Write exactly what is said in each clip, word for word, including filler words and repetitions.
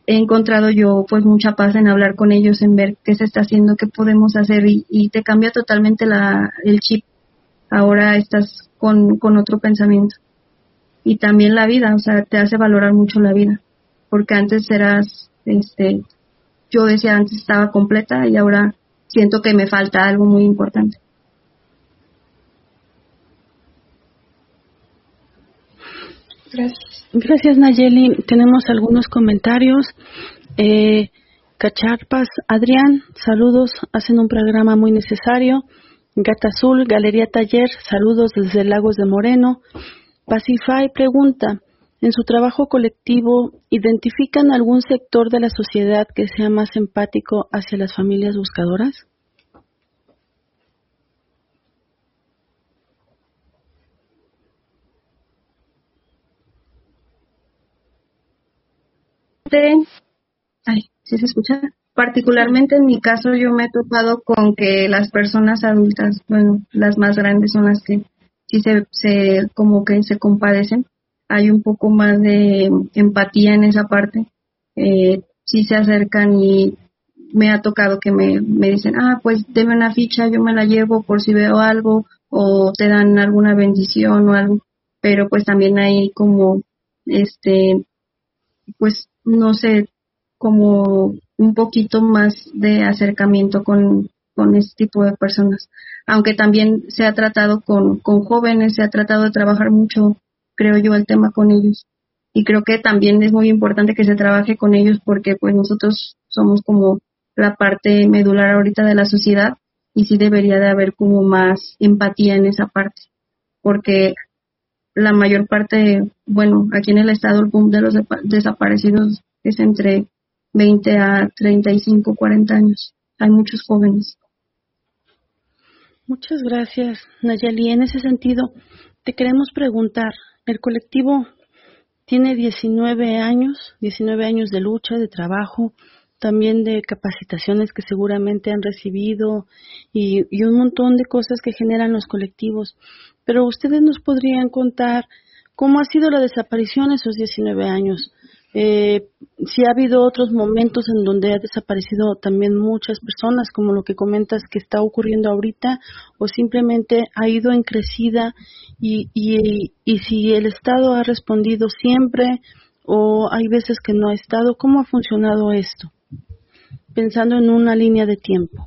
he encontrado yo pues mucha paz en hablar con ellos, en ver qué se está haciendo, qué podemos hacer y, y te cambia totalmente la, el chip. Ahora estás con, con otro pensamiento. Y también la vida, o sea, te hace valorar mucho la vida. Porque antes eras, este, yo decía antes estaba completa y ahora siento que me falta algo muy importante. Gracias. Gracias, Nayeli. Tenemos algunos comentarios. Eh, Cacharpas, Adrián, saludos, hacen un programa muy necesario. Gata Azul, Galería Taller, saludos desde Lagos de Moreno. Pacify pregunta, en su trabajo colectivo, ¿identifican algún sector de la sociedad que sea más empático hacia las familias buscadoras? Ay, ¿sí se escucha? Particularmente en mi caso yo me he topado con que las personas adultas, bueno, las más grandes son las que sí se, se como que se compadecen. Hay un poco más de empatía en esa parte. Eh, sí se acercan y me ha tocado que me, me dicen, ah, pues deme una ficha, yo me la llevo por si veo algo, o te dan alguna bendición o algo. Pero pues también hay como, este, pues no sé, como un poquito más de acercamiento con, con este tipo de personas. Aunque también se ha tratado con, con jóvenes, se ha tratado de trabajar mucho, creo yo, el tema con ellos. Y creo que también es muy importante que se trabaje con ellos porque pues nosotros somos como la parte medular ahorita de la sociedad y sí debería de haber como más empatía en esa parte. Porque la mayor parte, bueno, aquí en el estado el boom de los desaparecidos es entre veinte a treinta y cinco, cuarenta años. Hay muchos jóvenes. Muchas gracias, Nayeli. En ese sentido, te queremos preguntar, el colectivo tiene diecinueve años, diecinueve años de lucha, de trabajo, también de capacitaciones que seguramente han recibido y, y un montón de cosas que generan los colectivos. Pero ustedes nos podrían contar cómo ha sido la desaparición esos diecinueve años. Eh, si ha habido otros momentos en donde ha desaparecido también muchas personas, como lo que comentas que está ocurriendo ahorita, o simplemente ha ido en crecida y, y, y si el Estado ha respondido siempre o hay veces que no ha estado, ¿cómo ha funcionado esto? Pensando en una línea de tiempo.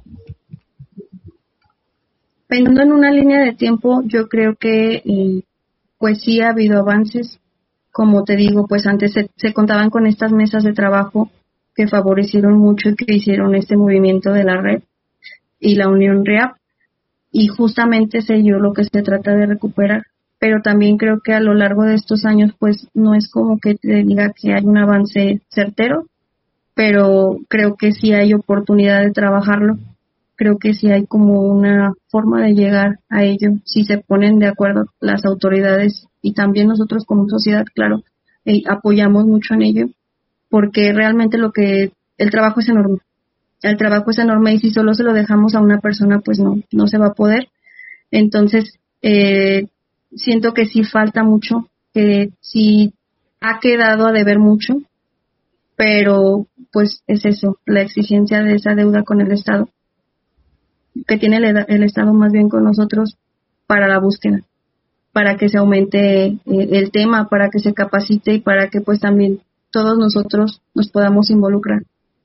Pensando en una línea de tiempo, yo creo que eh, pues sí ha habido avances. Como te digo, pues antes se, se contaban con estas mesas de trabajo que favorecieron mucho y que hicieron este movimiento de la red y la Unión REAP. Y justamente es ello lo que se trata de recuperar. Pero también creo que a lo largo de estos años, pues no es como que te diga que hay un avance certero, pero creo que sí hay oportunidad de trabajarlo. Creo que sí hay como una forma de llegar a ello, si se ponen de acuerdo las autoridades y también nosotros como sociedad, claro, eh, apoyamos mucho en ello, porque realmente lo que, el trabajo es enorme, el trabajo es enorme y si solo se lo dejamos a una persona, pues no, no se va a poder. Entonces, eh, siento que sí falta mucho, que sí ha quedado a deber mucho, pero pues es eso, la exigencia de esa deuda con el Estado, que tiene el, el Estado más bien con nosotros para la búsqueda, para que se aumente eh, el tema, para que se capacite y para que pues también todos nosotros nos podamos involucrar.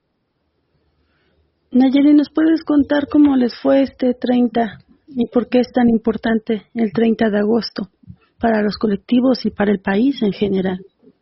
Nayeli, ¿nos puedes contar cómo les fue este treinta y por qué es tan importante el treinta de agosto para los colectivos y para el país en general?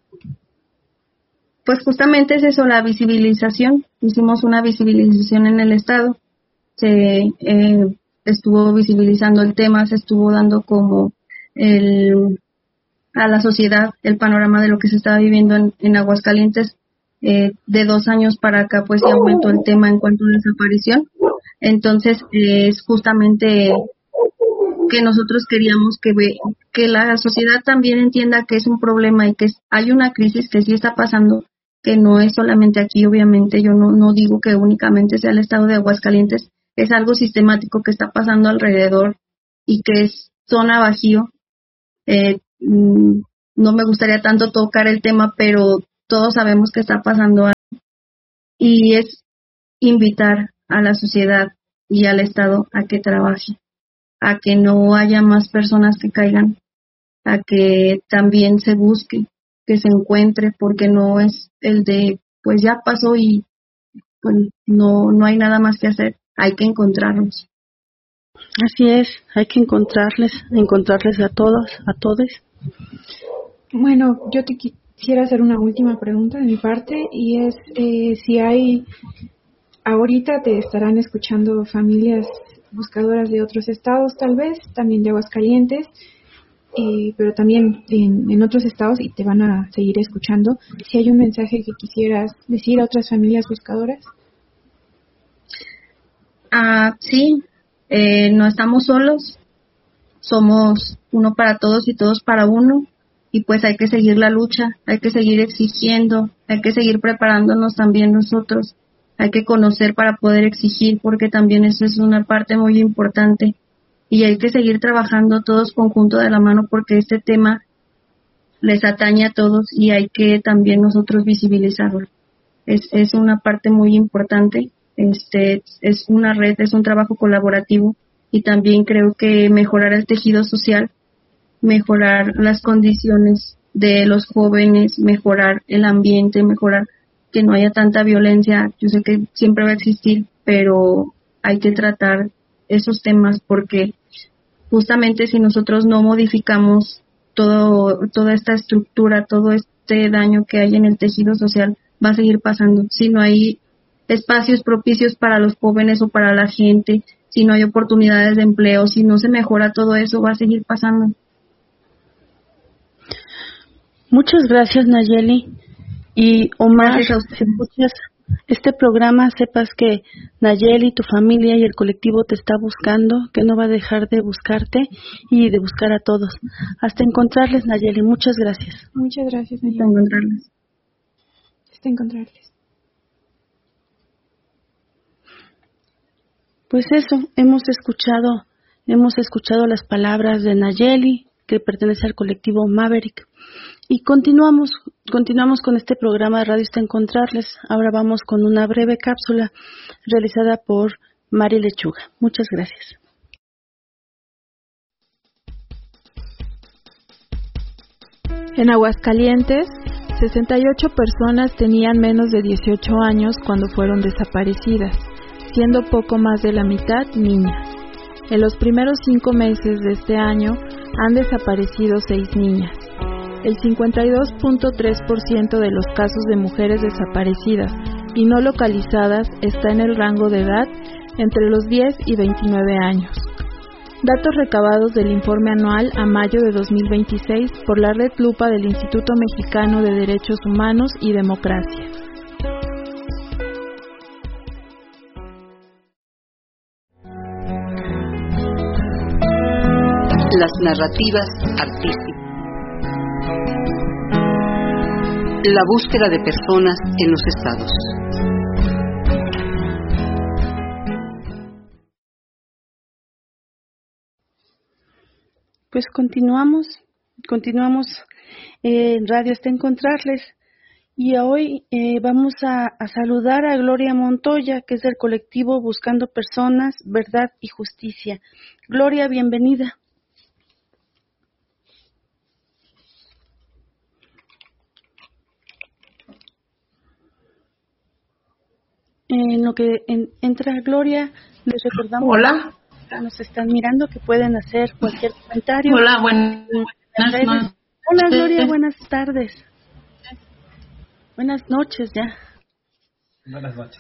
Pues justamente es eso, la visibilización. Hicimos una visibilización en el Estado. Se eh, estuvo visibilizando el tema, se estuvo dando como el, a la sociedad el panorama de lo que se estaba viviendo en, en Aguascalientes. Eh, de dos años para acá pues se aumentó el tema en cuanto a desaparición. Entonces eh, es justamente que nosotros queríamos que, ve, que la sociedad también entienda que es un problema y que es, hay una crisis que sí está pasando, que no es solamente aquí, obviamente yo no, no digo que únicamente sea el estado de Aguascalientes, es algo sistemático que está pasando alrededor y que es zona Bajío. Eh, no me gustaría tanto tocar el tema, pero todos sabemos que está pasando y es invitar a la sociedad y al Estado a que trabaje, a que no haya más personas que caigan, a que también se busque, que se encuentre, porque no es el de pues ya pasó y pues no no hay nada más que hacer, hay que encontrarlos. Así es, hay que encontrarles, encontrarles a todos, a todos. Bueno, yo te quisiera hacer una última pregunta de mi parte, y es eh, si hay, ahorita te estarán escuchando familias buscadoras de otros estados, tal vez, también de Aguascalientes, eh, pero también en, en otros estados, y te van a seguir escuchando. Si hay un mensaje que quisieras decir a otras familias buscadoras. Ah, sí, eh, no estamos solos, somos uno para todos y todos para uno, y pues hay que seguir la lucha, hay que seguir exigiendo, hay que seguir preparándonos también nosotros, hay que conocer para poder exigir, porque también eso es una parte muy importante, y hay que seguir trabajando todos conjunto de la mano, porque este tema les atañe a todos y hay que también nosotros visibilizarlo. Es, es una parte muy importante. Este es una red, es un trabajo colaborativo, y también creo que mejorar el tejido social, mejorar las condiciones de los jóvenes, mejorar el ambiente, mejorar que no haya tanta violencia. Yo sé que siempre va a existir, pero hay que tratar esos temas, porque justamente si nosotros no modificamos todo toda esta estructura, todo este daño que hay en el tejido social, va a seguir pasando. Si no hay espacios propicios para los jóvenes o para la gente, si no hay oportunidades de empleo, si no se mejora todo eso, va a seguir pasando. Muchas gracias, Nayeli. Y Omar, Gracias a usted. si escuchas este programa, sepas que Nayeli, tu familia y el colectivo te está buscando, que no va a dejar de buscarte y de buscar a todos. Hasta encontrarles, Nayeli. Muchas gracias. Muchas gracias, Hasta Nayeli. encontrarles. Hasta encontrarles. Pues eso, hemos escuchado, hemos escuchado las palabras de Nayeli, que pertenece al colectivo Maverick, y continuamos, continuamos con este programa de Radio Hasta Encontrarles. Ahora vamos con una breve cápsula realizada por Mari Lechuga. Muchas gracias. En Aguascalientes, sesenta y ocho personas tenían menos de dieciocho años cuando fueron desaparecidas, siendo poco más de la mitad niñas. En los primeros cinco meses de este año han desaparecido seis niñas. El cincuenta y dos punto tres por ciento de los casos de mujeres desaparecidas y no localizadas está en el rango de edad entre los diez y veintinueve años. Datos recabados del informe anual a mayo de dos mil veintiséis por la Red Lupa del Instituto Mexicano de Derechos Humanos y Democracia. Las narrativas artísticas. La búsqueda de personas en los estados. Pues continuamos, continuamos eh, en Radio Hasta Encontrarles, y hoy eh, vamos a, a saludar a Gloria Montoya, que es del colectivo Buscando Personas, Verdad y Justicia. Gloria, bienvenida. En lo que en, entra Gloria, les recordamos. Hola. Que nos están mirando, que pueden hacer cualquier comentario. Hola, buenas noches. Hola, Gloria, buenas tardes. Buenas noches ya. Buenas noches.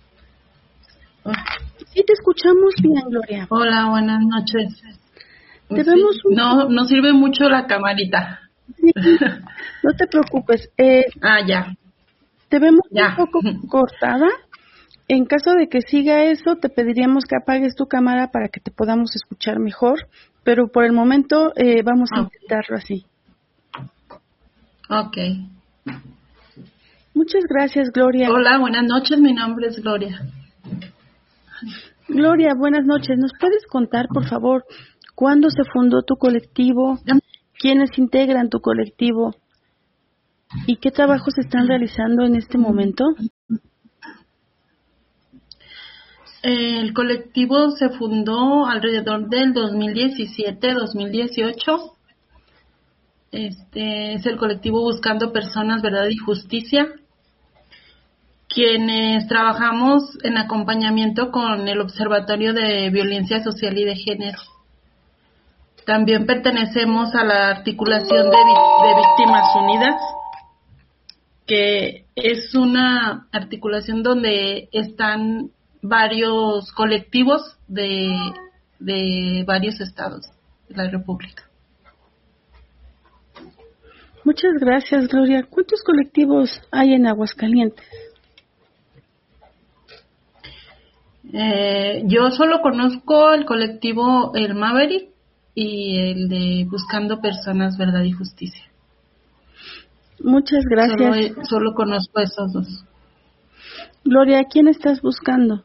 Sí, te escuchamos bien, Gloria. Hola, buenas noches. Te vemos un... No, no sirve mucho la camarita. Sí, no te preocupes. Eh, ah, ya. Te vemos ya. un poco cortada. En caso de que siga eso, te pediríamos que apagues tu cámara para que te podamos escuchar mejor, pero por el momento eh, vamos a okay. intentarlo así. Ok. Muchas gracias, Gloria. Hola, buenas noches, mi nombre es Gloria. Gloria, buenas noches. ¿Nos puedes contar, por favor, cuándo se fundó tu colectivo, quiénes integran tu colectivo y qué trabajos están realizando en este momento? El colectivo se fundó alrededor del dos mil diecisiete, dos mil dieciocho. Este es el colectivo Buscando Personas, Verdad y Justicia, quienes trabajamos en acompañamiento con el Observatorio de Violencia Social y de Género. También pertenecemos a la articulación de, de Víctimas Unidas, que es una articulación donde están varios colectivos de, de varios estados de la República. Muchas gracias, Gloria. ¿Cuántos colectivos hay en Aguascalientes? Eh, yo solo conozco el colectivo El Maverick y el de Buscando Personas, Verdad y Justicia. Muchas gracias. Solo, solo conozco esos dos. Gloria, ¿a quién estás buscando?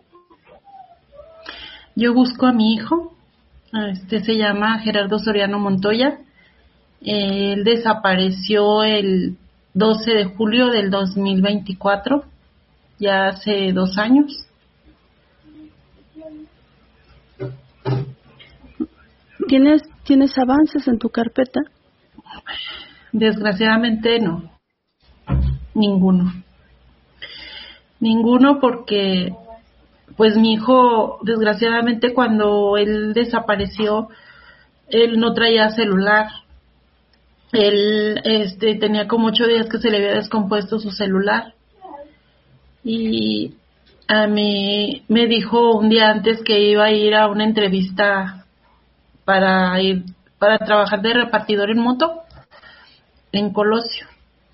Yo busco a mi hijo. Este se llama Gerardo Soriano Montoya. Él desapareció el doce de julio del dos mil veinticuatro, ya hace dos años. ¿Tienes, ¿Tienes avances en tu carpeta? Desgraciadamente no, ninguno. Ninguno porque, pues mi hijo, desgraciadamente cuando él desapareció, él no traía celular. Él este, tenía como ocho días que se le había descompuesto su celular. Y a mí me dijo un día antes que iba a ir a una entrevista para ir para trabajar de repartidor en moto en Colosio.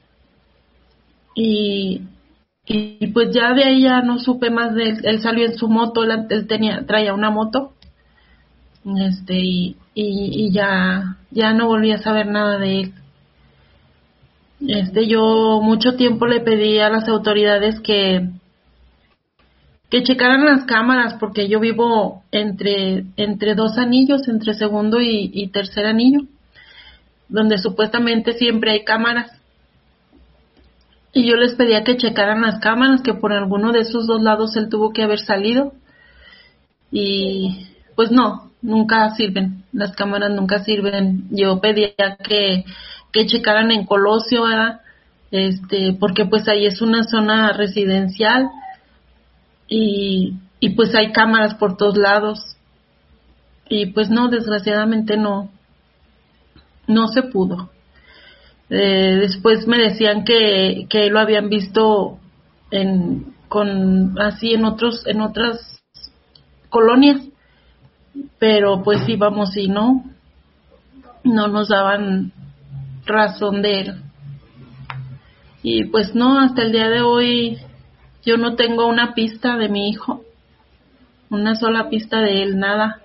Y, y pues ya de ahí ya no supe más de él. Él salió en su moto, él, él tenía traía una moto. Este y, y, y ya ya no volví a saber nada de él. Este yo mucho tiempo le pedí a las autoridades que que checaran las cámaras, porque yo vivo entre entre dos anillos, entre segundo y, y tercer anillo, donde supuestamente siempre hay cámaras. Y yo les pedía que checaran las cámaras, que por alguno de esos dos lados él tuvo que haber salido. Y pues no, nunca sirven, las cámaras nunca sirven. Yo pedía que, que checaran en Colosio, ¿verdad? Este, porque pues ahí es una zona residencial y, y pues hay cámaras por todos lados. Y pues no, desgraciadamente no, no se pudo. Eh, después me decían que, que lo habían visto en, con, así en otros, en otras colonias, pero pues íbamos y no, no nos daban razón de él. Y pues no, hasta el día de hoy yo no tengo una pista de mi hijo, una sola pista de él, nada.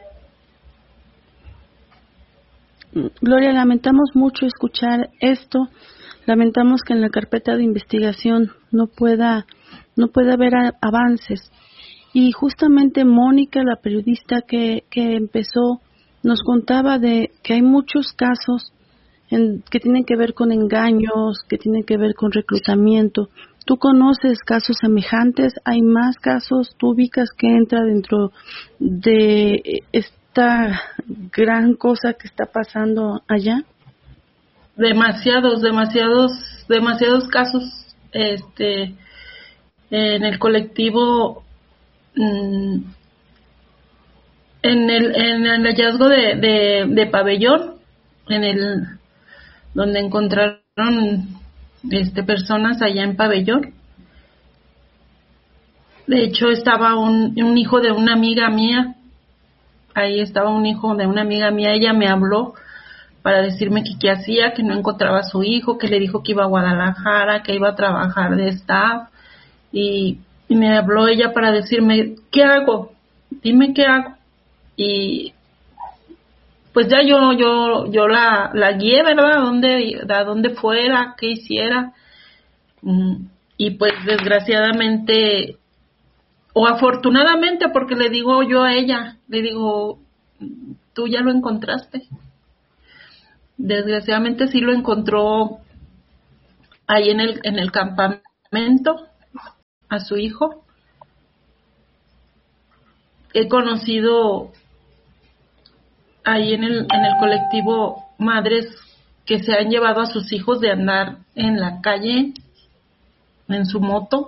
Gloria, lamentamos mucho escuchar esto. Lamentamos que en la carpeta de investigación no pueda no pueda haber a, avances. Y justamente Mónica, la periodista que, que empezó, nos contaba de que hay muchos casos en, que tienen que ver con engaños, que tienen que ver con reclutamiento. ¿Tú conoces casos semejantes? ¿Hay más casos? ¿Tú ubicas que entra dentro de esta gran cosa que está pasando allá? Demasiados, demasiados, demasiados casos. Este, en el colectivo, en el, en el hallazgo de, de, de Pabellón, en el, donde encontraron, este, personas allá en Pabellón. De hecho, estaba un, un hijo de una amiga mía. Ahí estaba un hijo de una amiga mía, ella me habló para decirme que qué hacía, que no encontraba a su hijo, que le dijo que iba a Guadalajara, que iba a trabajar de staff, y, y me habló ella para decirme, ¿qué hago? Dime qué hago. Y pues ya yo yo yo la, la guié, ¿verdad? A dónde, a dónde fuera, qué hiciera. Y pues desgraciadamente, o afortunadamente, porque le digo yo a ella, le digo, tú ya lo encontraste. Desgraciadamente sí lo encontró ahí en el en el campamento a su hijo. he conocido ahí en el, en el colectivo madres que se han llevado a sus hijos de andar en la calle, en su moto.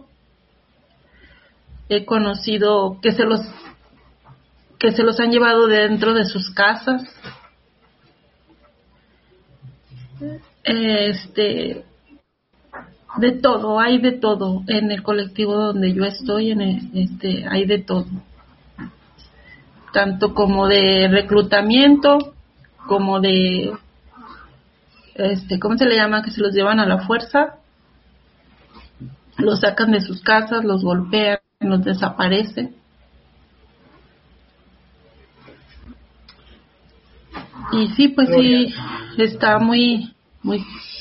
He conocido que se los que se los han llevado dentro de sus casas. Este, de todo, hay de todo en el colectivo donde yo estoy, en el, este, hay de todo, tanto como de reclutamiento, como de, este, ¿cómo se le llama? Que se los llevan a la fuerza, los sacan de sus casas, los golpean, los desaparecen. Y sí, pues Gloria. Sí, está muy, muy,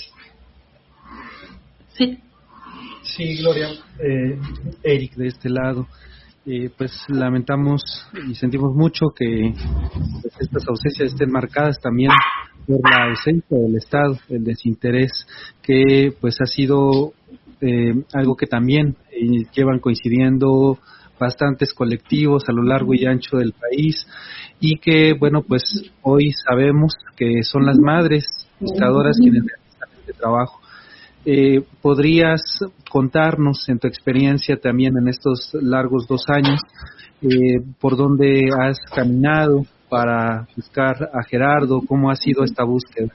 sí. Sí, Gloria, eh, Eric de este lado, eh, pues lamentamos y sentimos mucho que pues, estas ausencias estén marcadas también por la ausencia del Estado, el desinterés que pues ha sido eh, algo que también eh, llevan coincidiendo bastantes colectivos a lo largo y ancho del país, y que bueno, pues hoy sabemos que son las madres buscadoras quienes realizan este trabajo. Eh, ¿Podrías contarnos en tu experiencia también en estos largos dos años eh, por dónde has caminado para buscar a Gerardo? ¿Cómo ha sido esta búsqueda?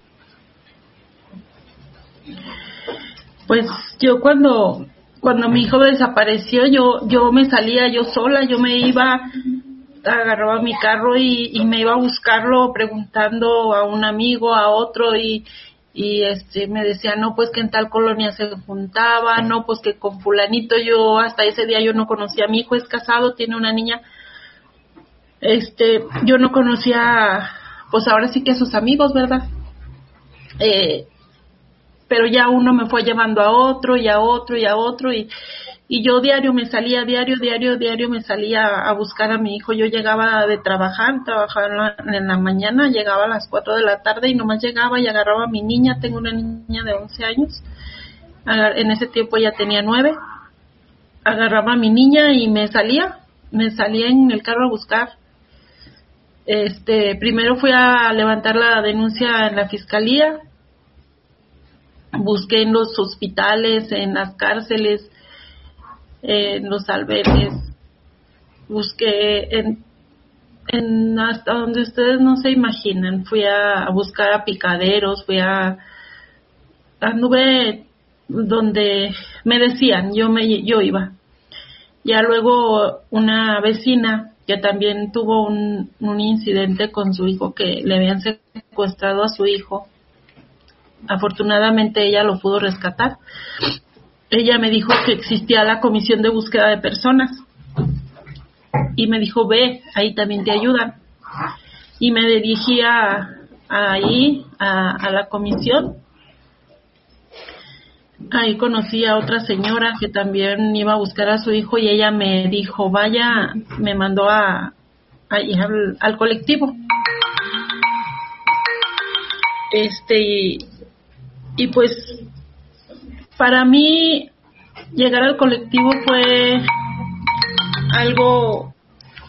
Pues yo cuando cuando mi hijo desapareció, yo yo me salía yo sola, yo me iba, agarraba mi carro y, y me iba a buscarlo preguntando a un amigo, a otro, y y este me decía, no, pues que en tal colonia se juntaba, no, pues que con fulanito. Yo hasta ese día yo no conocía, mi hijo es casado, tiene una niña, este yo no conocía, pues ahora sí que a sus amigos, ¿verdad? Eh, pero ya uno me fue llevando a otro y a otro y a otro, y, y yo diario me salía, diario, diario, diario me salía a buscar a mi hijo. Yo llegaba de trabajar, trabajaba en la, en la mañana, llegaba a las cuatro de la tarde y nomás llegaba y agarraba a mi niña. Tengo una niña de once años, en ese tiempo ya tenía nueve, agarraba a mi niña y me salía, me salía en el carro a buscar. Este, primero fui a levantar la denuncia en la fiscalía, busqué en los hospitales, en las cárceles, en los albergues, busqué en, en hasta donde ustedes no se imaginan. Fui a, a buscar a picaderos, fui a anduve donde me decían, yo me yo iba. Ya luego una vecina que también tuvo un, un incidente con su hijo, que le habían secuestrado a su hijo. Afortunadamente ella lo pudo rescatar. Ella me dijo que existía la comisión de búsqueda de personas y me dijo, ve, ahí también te ayudan. Y me dirigí a, a ahí, a, a la comisión. Ahí conocí a otra señora que también iba a buscar a su hijo y ella me dijo, vaya, me mandó a, a ir al, al colectivo. Este, y, y pues para mí llegar al colectivo fue algo,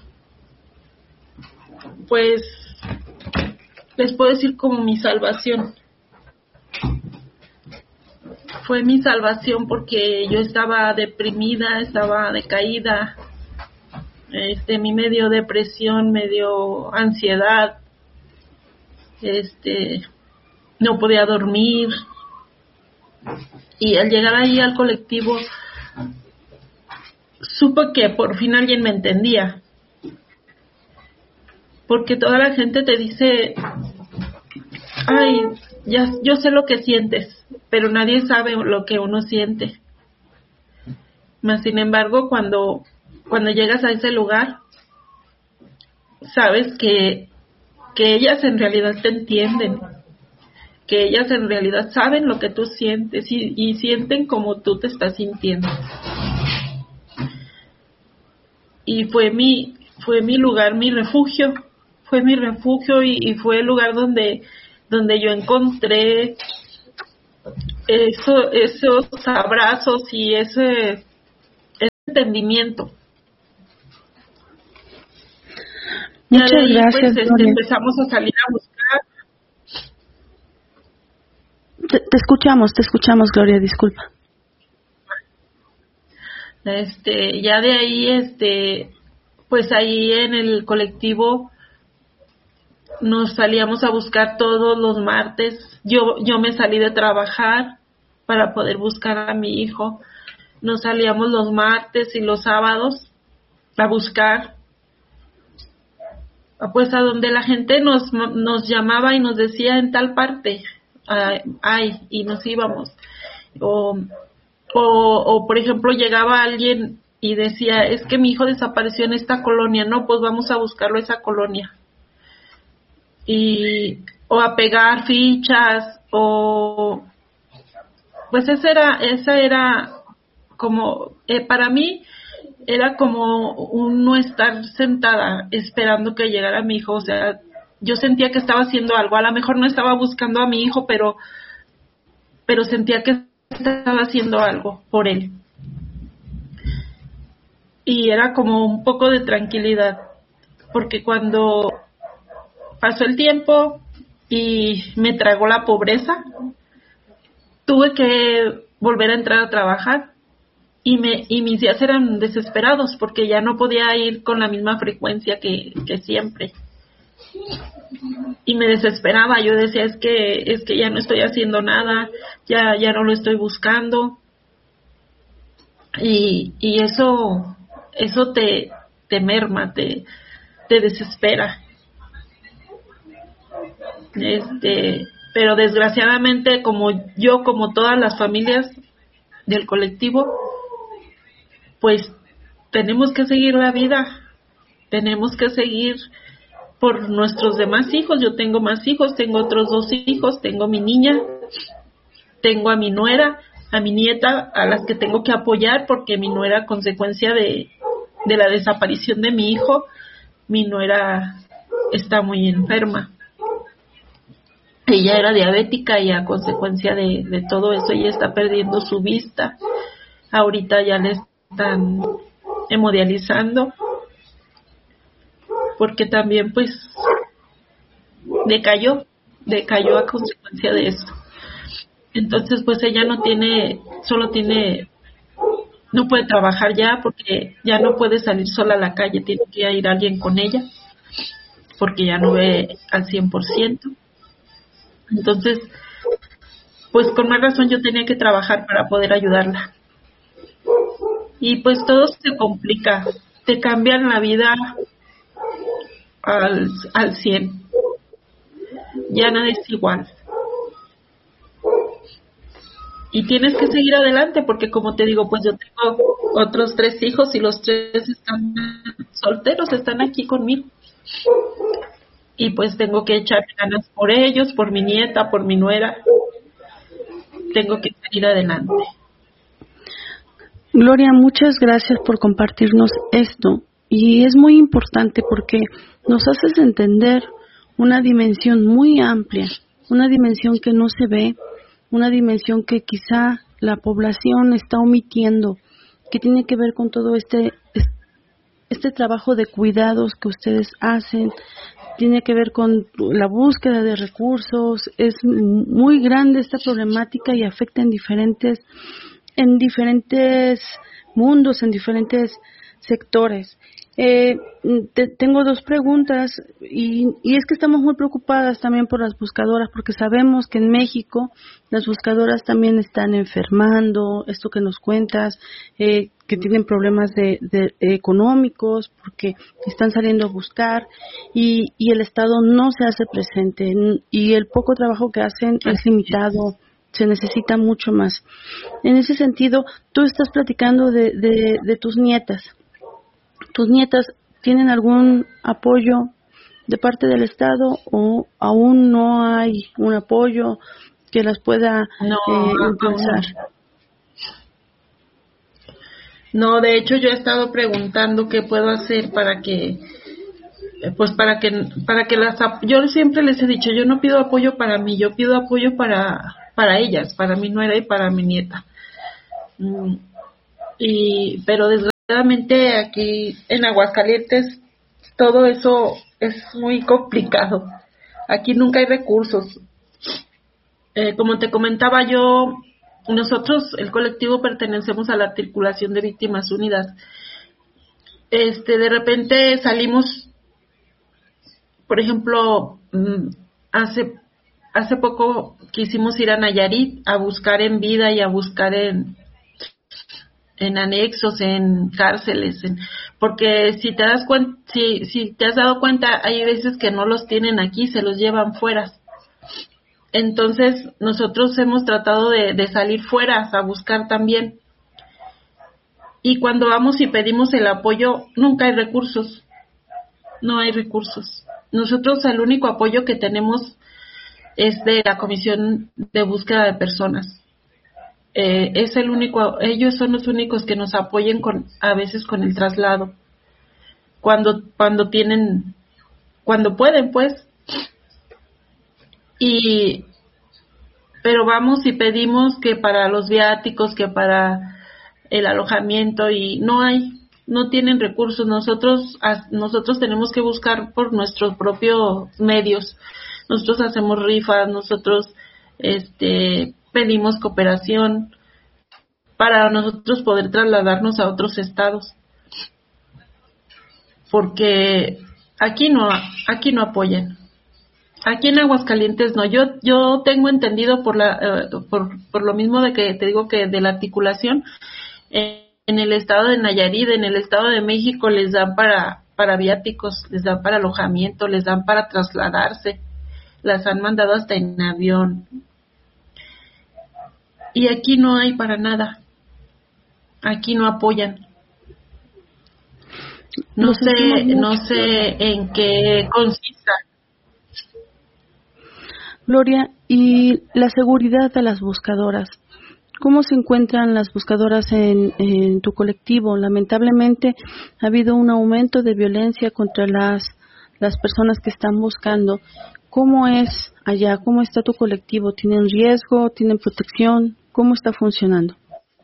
pues les puedo decir como mi salvación. Fue mi salvación porque yo estaba deprimida, estaba decaída, este, mi me dio depresión, me dio ansiedad, este, no podía dormir. Y al llegar ahí al colectivo, supe que por fin alguien me entendía. Porque toda la gente te dice, ay, ya, yo sé lo que sientes, pero nadie sabe lo que uno siente. Mas, sin embargo, cuando, cuando llegas a ese lugar, sabes que, que ellas en realidad te entienden, que ellas en realidad saben lo que tú sientes y, y sienten como tú te estás sintiendo. Y fue mi, fue mi lugar, mi refugio, fue mi refugio y, y fue el lugar donde, donde yo encontré eso, esos abrazos y ese, ese entendimiento. Muchas de ahí, gracias, pues, este, empezamos a salir a buscar. Te, te escuchamos, te escuchamos, Gloria, disculpa. Este, ya de ahí, este, pues ahí en el colectivo nos salíamos a buscar todos los martes. Yo, yo me salí de trabajar para poder buscar a mi hijo. Nos salíamos los martes y los sábados a buscar, pues a donde la gente nos, nos llamaba y nos decía en tal parte, ay, y nos íbamos. O, o, o por ejemplo llegaba alguien y decía, es que mi hijo desapareció en esta colonia, no, pues vamos a buscarlo a esa colonia. Y, o a pegar fichas, o, pues esa era, esa era como, eh, para mí, era como un no estar sentada esperando que llegara mi hijo. O sea, yo sentía que estaba haciendo algo. A lo mejor no estaba buscando a mi hijo, pero pero sentía que estaba haciendo algo por él. Y era como un poco de tranquilidad, porque cuando pasó el tiempo y me tragó la pobreza, tuve que volver a entrar a trabajar. Y me y mis días eran desesperados porque ya no podía ir con la misma frecuencia que, que siempre. Y me desesperaba, yo decía, es que es que ya no estoy haciendo nada, ya ya no lo estoy buscando. Y y eso eso te te merma, te te desespera. Este, pero desgraciadamente, como yo, como todas las familias del colectivo, pues tenemos que seguir la vida, tenemos que seguir por nuestros demás hijos. Yo tengo más hijos, tengo otros dos hijos, tengo mi niña, tengo a mi nuera, a mi nieta, a las que tengo que apoyar, porque mi nuera, a consecuencia de, de la desaparición de mi hijo, mi nuera está muy enferma. Ella era diabética y a consecuencia de, de todo eso ella está perdiendo su vista. Ahorita ya le están hemodializando porque también pues decayó, decayó a consecuencia de eso. Entonces pues ella no tiene, solo tiene, no puede trabajar ya porque ya no puede salir sola a la calle, tiene que ir alguien con ella porque ya no ve al cien por ciento. Entonces pues con más razón yo tenía que trabajar para poder ayudarla. Y pues todo se complica, te cambian la vida al, al cien, ya nada es igual. Y tienes que seguir adelante porque, como te digo, pues yo tengo otros tres hijos y los tres están solteros, están aquí conmigo. Y pues tengo que echar ganas por ellos, por mi nieta, por mi nuera. Tengo que seguir adelante. Gloria, muchas gracias por compartirnos esto. Y es muy importante porque nos haces entender una dimensión muy amplia, una dimensión que no se ve, una dimensión que quizá la población está omitiendo, que tiene que ver con todo este, este trabajo de cuidados que ustedes hacen, tiene que ver con la búsqueda de recursos. Es muy grande esta problemática y afecta en diferentes en diferentes mundos, en diferentes sectores. Eh, te, tengo dos preguntas y, y es que estamos muy preocupadas también por las buscadoras porque sabemos que en México las buscadoras también están enfermando, esto que nos cuentas, eh, que tienen problemas de, de económicos porque están saliendo a buscar y, y el Estado no se hace presente y el poco trabajo que hacen es limitado. Se necesita mucho más. En ese sentido, tú estás platicando de, de, de tus nietas. ¿Tus nietas tienen algún apoyo de parte del Estado o aún no hay un apoyo que las pueda no, eh, impulsar? No, de hecho yo he estado preguntando qué puedo hacer para que pues para que para que las yo siempre les he dicho, yo no pido apoyo para mí, yo pido apoyo para para ellas, para mi nuera y para mi nieta. Mm, y pero desgraciadamente aquí en Aguascalientes todo eso es muy complicado. Aquí nunca hay recursos. Eh, como te comentaba yo, nosotros, el colectivo, pertenecemos a la Articulación de Víctimas Unidas. Este, de repente salimos, por ejemplo, hace hace poco quisimos ir a Nayarit a buscar en vida y a buscar en en anexos, en cárceles, en, porque si te das cuenta, si si te has dado cuenta, hay veces que no los tienen aquí, se los llevan fuera. Entonces nosotros hemos tratado de, de salir fuera a buscar también. Y cuando vamos y pedimos el apoyo, nunca hay recursos. No hay recursos. Nosotros el único apoyo que tenemos es de la Comisión de Búsqueda de Personas. Eh, es el único, ellos son los únicos que nos apoyen con, a veces con el traslado. Cuando, cuando tienen, cuando pueden, pues. Y, pero vamos y pedimos que para los viáticos, que para el alojamiento, y no hay, no tienen recursos. Nosotros, nosotros tenemos que buscar por nuestros propios medios. Nosotros hacemos rifas, nosotros, este, pedimos cooperación para nosotros poder trasladarnos a otros estados, porque aquí no, aquí no apoyan. Aquí en Aguascalientes no. Yo yo tengo entendido por la uh, por por lo mismo de que te digo que de la articulación, eh, en el estado de Nayarit, en el estado de México les dan para para viáticos, les dan para alojamiento, les dan para trasladarse, las han mandado hasta en avión. Y aquí no hay para nada. Aquí no apoyan. No sé, no sé en qué consista. Gloria, y la seguridad de las buscadoras. ¿Cómo se encuentran las buscadoras en, en tu colectivo? Lamentablemente ha habido un aumento de violencia contra las, las personas que están buscando. ¿Cómo es allá? ¿Cómo está tu colectivo? ¿Tienen riesgo? ¿Tienen protección? ¿Cómo está funcionando?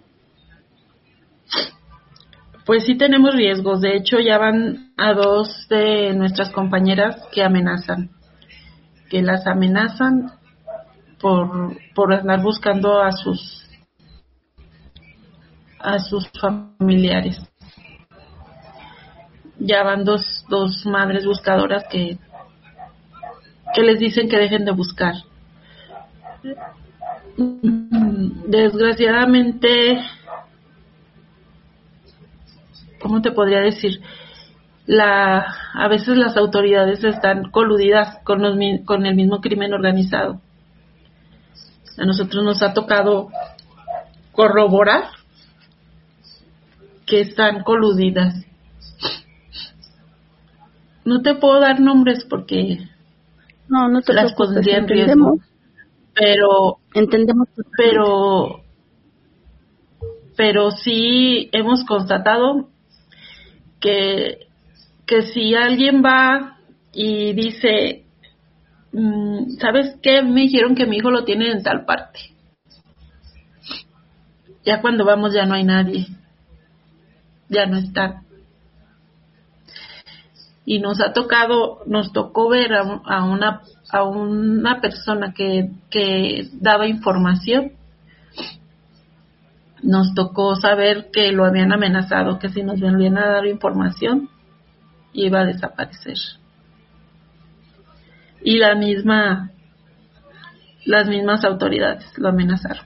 Pues sí tenemos riesgos. De hecho, ya van a dos de nuestras compañeras que amenazan. Que las amenazan por, por andar buscando a sus a sus familiares. Ya van dos, dos madres buscadoras que que les dicen que dejen de buscar. Desgraciadamente, ¿cómo te podría decir? La, a veces las autoridades están coludidas con, los, con el mismo crimen organizado. A nosotros nos ha tocado corroborar que están coludidas. No te puedo dar nombres porque no, no te las pondría en riesgo, pero entendemos, pero pero sí hemos constatado que que si alguien va y dice, ¿sabes qué? Me dijeron que mi hijo lo tiene en tal parte. Ya cuando vamos ya no hay nadie. Ya no está. Y nos ha tocado, nos tocó ver a, a una a una persona que, que daba información. Nos tocó saber que lo habían amenazado, que si nos volvían a dar información iba a desaparecer. Y la misma, las mismas autoridades lo amenazaron.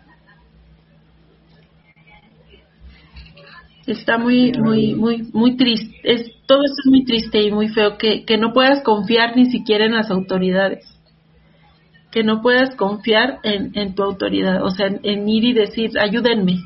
Está muy, muy, muy, muy triste. Es, todo esto es muy triste y muy feo, que, que no puedas confiar ni siquiera en las autoridades. Que no puedas confiar en, en tu autoridad, o sea, en, en ir y decir, ayúdenme.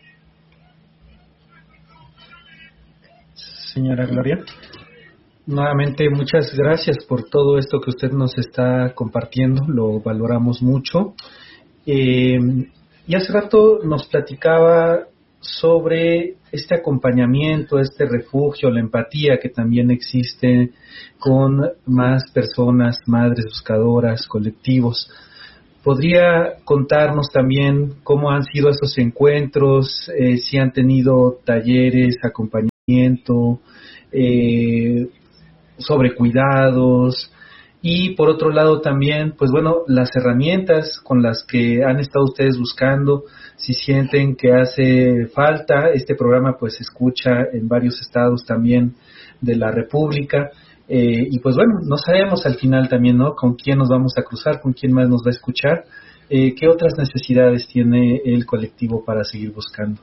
Señora Gloria, nuevamente muchas gracias por todo esto que usted nos está compartiendo, lo valoramos mucho. Eh, y hace rato nos platicaba sobre este acompañamiento, este refugio, la empatía que también existe con más personas, madres buscadoras, colectivos. ¿Podría contarnos también cómo han sido esos encuentros, eh, si han tenido talleres, acompañamiento, eh, sobre cuidados. Y por otro lado también, pues bueno, las herramientas con las que han estado ustedes buscando, si sienten que hace falta, este programa pues se escucha en varios estados también de la República, eh, y pues bueno, no sabemos al final también, ¿no?, con quién nos vamos a cruzar, con quién más nos va a escuchar, eh, qué otras necesidades tiene el colectivo para seguir buscando.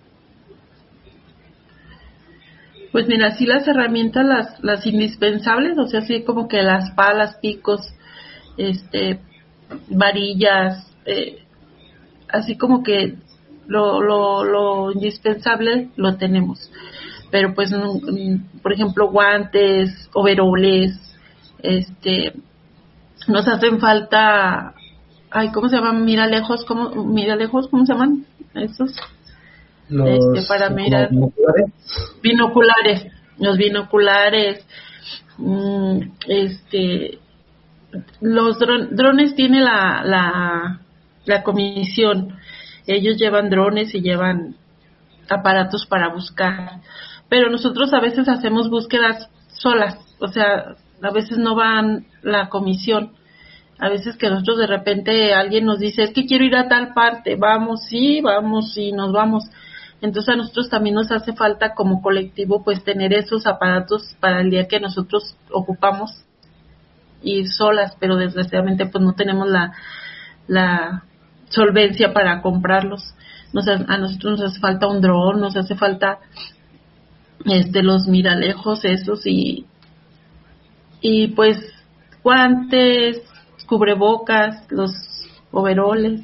Pues mira, sí las herramientas, las las indispensables, o sea, sí como que las palas, picos, este, varillas, eh, así como que lo, lo, lo indispensable lo tenemos. Pero pues, por ejemplo, guantes, overoles, este, nos hacen falta, ay, ¿cómo se llaman? Mira lejos, ¿cómo, mira lejos, ¿cómo se llaman esos? Los este, para mirar binoculares. binoculares los binoculares mmm, este los dron, drones tiene la, la la comisión, ellos llevan drones y llevan aparatos para buscar, pero nosotros a veces hacemos búsquedas solas, o sea, a veces no van la comisión. A veces que nosotros de repente alguien nos dice, es que quiero ir a tal parte, vamos, sí, vamos, y nos vamos. Entonces a nosotros también nos hace falta como colectivo pues tener esos aparatos para el día que nosotros ocupamos ir solas, pero desgraciadamente pues no tenemos la la solvencia para comprarlos. Nos, a nosotros nos hace falta un dron, nos hace falta este los miralejos esos y y pues guantes, cubrebocas, los overoles.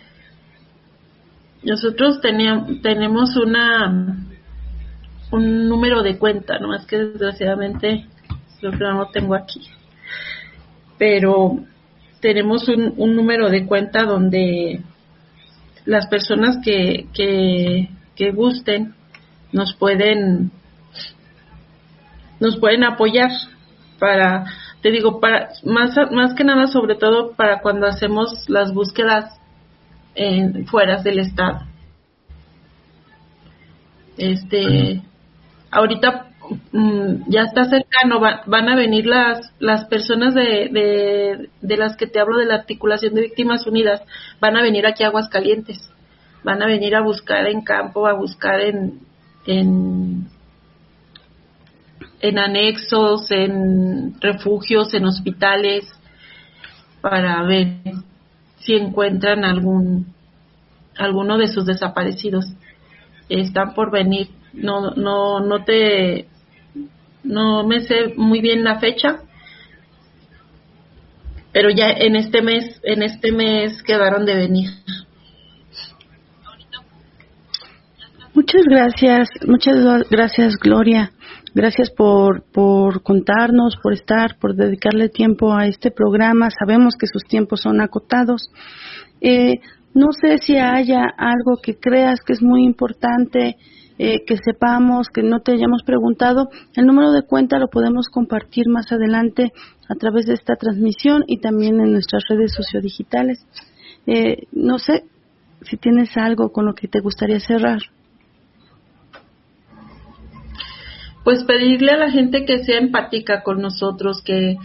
Nosotros teníamos, tenemos una un número de cuenta, no es que desgraciadamente yo creo no lo tengo aquí, pero tenemos un, un número de cuenta donde las personas que que que gusten nos pueden nos pueden apoyar para, te digo, para más más que nada, sobre todo para cuando hacemos las búsquedas en fuera del estado. Este, ahorita mm, ya está cercano, va, van a venir las las personas de, de de las que te hablo de la Articulación de Víctimas Unidas, van a venir aquí a Aguascalientes, van a venir a buscar en campo, a buscar en en en anexos, en refugios, en hospitales, para ver si encuentran algún alguno de sus desaparecidos. Están por venir. No no no te no me sé muy bien la fecha, pero ya en este mes en este mes quedaron de venir. Muchas gracias, muchas gracias, Gloria. Gracias por, por contarnos, por estar, por dedicarle tiempo a este programa. Sabemos que sus tiempos son acotados. Eh, no sé si haya algo que creas que es muy importante, eh, que sepamos, que no te hayamos preguntado. El número de cuenta lo podemos compartir más adelante a través de esta transmisión y también en nuestras redes sociodigitales. Eh, no sé si tienes algo con lo que te gustaría cerrar. Pues pedirle a la gente que sea empática con nosotros, que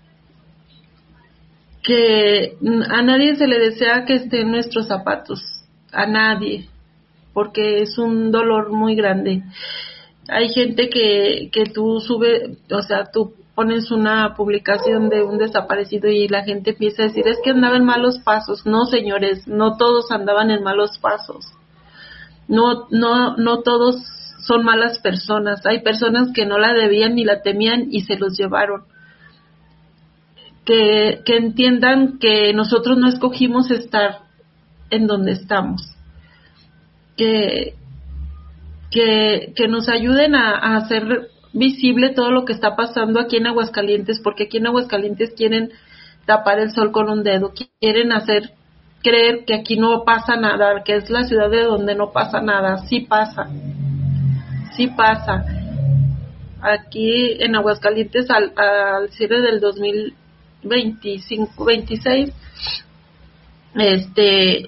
que a nadie se le desea que esté en nuestros zapatos, a nadie, porque es un dolor muy grande. Hay gente que que tú sube, o sea, tú pones una publicación de un desaparecido y la gente empieza a decir, es que andaba en malos pasos. No, señores, no todos andaban en malos pasos. No no no todos son malas personas. Hay personas que no la debían ni la temían y se los llevaron. Que, que entiendan que nosotros no escogimos estar en donde estamos. Que, que, que nos ayuden a, a hacer visible todo lo que está pasando aquí en Aguascalientes, porque aquí en Aguascalientes quieren tapar el sol con un dedo, quieren hacer creer que aquí no pasa nada, que es la ciudad de donde no pasa nada. Sí pasa. Sí pasa. Aquí en Aguascalientes al, al cierre del dos mil veinticinco veintiséis este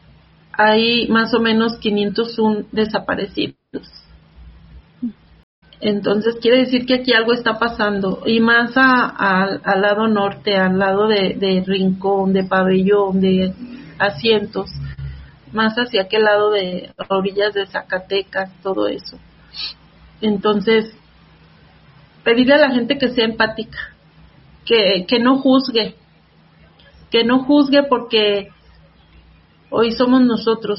hay más o menos quinientos uno desaparecidos. Entonces quiere decir que aquí algo está pasando, y más a, a, al lado norte, al lado de, de Rincón, de Pabellón, de Asientos, más hacia aquel lado de orillas de Zacatecas, todo eso. Entonces, pedirle a la gente que sea empática, que, que no juzgue, que no juzgue porque hoy somos nosotros,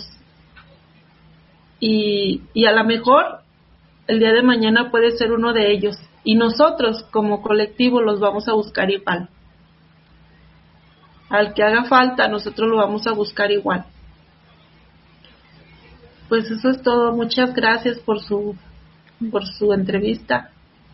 y, y a lo mejor el día de mañana puede ser uno de ellos, y nosotros como colectivo los vamos a buscar igual. Al que haga falta, nosotros lo vamos a buscar igual. Pues eso es todo. Muchas gracias por su por su entrevista.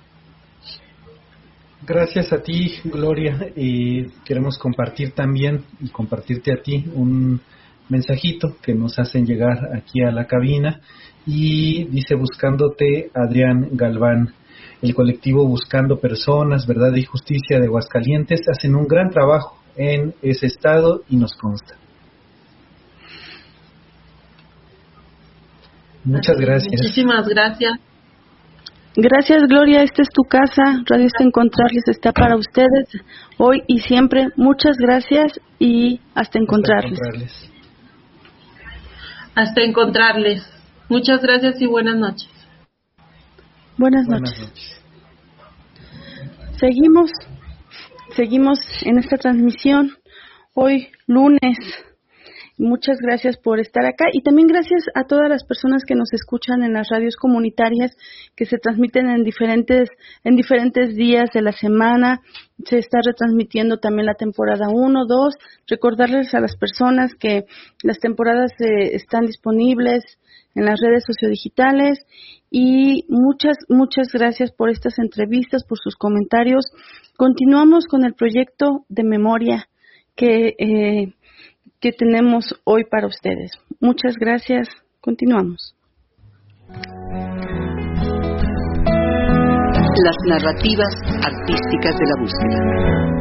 Gracias a ti, Gloria. Y queremos compartir también y compartirte a ti un mensajito que nos hacen llegar aquí a la cabina, y dice: buscándote, Adrián Galván. El colectivo Buscando Personas, Verdad y Justicia de Aguascalientes hacen un gran trabajo en ese estado y nos consta. Muchas gracias. Muchísimas gracias. Gracias, Gloria. Esta es tu casa. Radio Hasta Encontrarles está para ustedes hoy y siempre. Muchas gracias y hasta encontrarles. Hasta encontrarles. Hasta encontrarles. Muchas gracias y buenas noches. Buenas, Buenas noches. noches. Seguimos, seguimos en esta transmisión hoy lunes. Muchas gracias por estar acá, y también gracias a todas las personas que nos escuchan en las radios comunitarias que se transmiten en diferentes en diferentes días de la semana. Se está retransmitiendo también la temporada uno, dos. Recordarles a las personas que las temporadas eh, están disponibles en las redes sociodigitales, y muchas, muchas gracias por estas entrevistas, por sus comentarios. Continuamos con el proyecto de memoria que eh, que tenemos hoy para ustedes. Muchas gracias. Continuamos. Las narrativas artísticas de la búsqueda.